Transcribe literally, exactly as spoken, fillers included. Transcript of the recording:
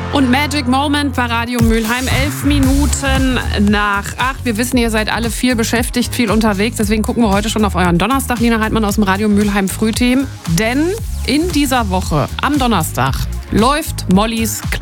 Und Magic Moment bei Radio Mülheim, elf Minuten nach acht. Wir wissen, ihr seid alle viel beschäftigt, viel unterwegs. Deswegen gucken wir heute schon auf euren Donnerstag, Lina Heidmann aus dem Radio Mülheim Frühthemen. Denn in dieser Woche, am Donnerstag, läuft Mollys